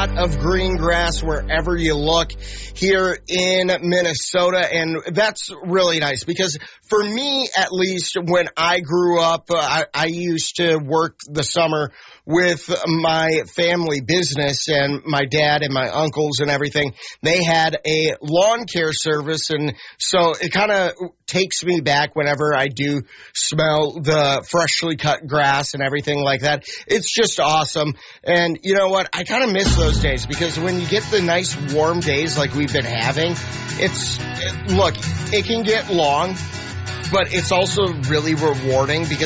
lot of green grass wherever you look here in Minnesota, and that's really nice because for me, at least, when I grew up, I used to work the summer with my family business, and my dad and my uncles and everything. They had a lawn care service, and so it kind of takes me back whenever I do smell the freshly cut grass and everything like that. It's just awesome. And you know what? I kind of miss those days because when you get the nice warm days like we've been having, look, it can get long, but it's also really rewarding because